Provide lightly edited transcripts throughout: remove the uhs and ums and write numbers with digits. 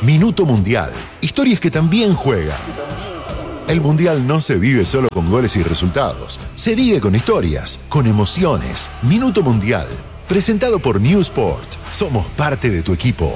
Minuto Mundial. Historias que también juegan. El Mundial no se vive solo con goles y resultados. Se vive con historias, con emociones. Minuto Mundial. Presentado por New Sport. Somos parte de tu equipo.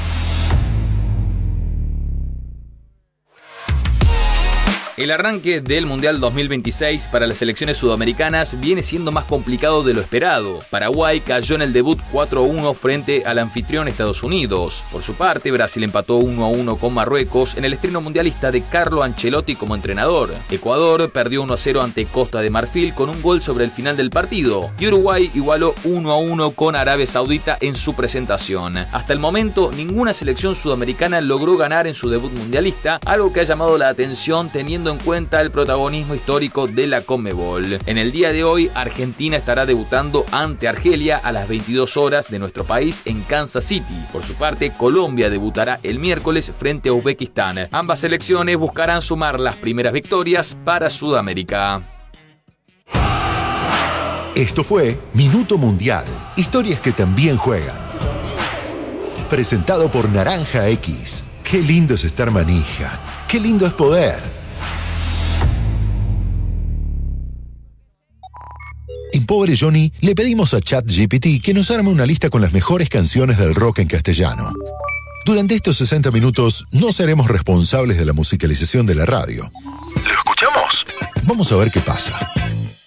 El arranque del Mundial 2026 para las selecciones sudamericanas viene siendo más complicado de lo esperado. Paraguay cayó en el debut 4-1 frente al anfitrión Estados Unidos. Por su parte, Brasil empató 1-1 con Marruecos en el estreno mundialista de Carlo Ancelotti como entrenador. Ecuador perdió 1-0 ante Costa de Marfil con un gol sobre el final del partido. Y Uruguay igualó 1-1 con Arabia Saudita en su presentación. Hasta el momento, ninguna selección sudamericana logró ganar en su debut mundialista, algo que ha llamado la atención teniendo en cuenta el protagonismo histórico de la Conmebol. En el día de hoy, Argentina estará debutando ante Argelia a las 22 horas de nuestro país en Kansas City. Por su parte, Colombia debutará el miércoles frente a Uzbekistán. Ambas selecciones buscarán sumar las primeras victorias para Sudamérica. Esto fue Minuto Mundial. Historias que también juegan. Presentado por Naranja X. Qué lindo es estar manija. Qué lindo es poder. En Pobre Johnny le pedimos a ChatGPT que nos arme una lista con las mejores canciones del rock en castellano. Durante estos 60 minutos no seremos responsables de la musicalización de la radio. ¿Lo escuchamos? Vamos a ver qué pasa.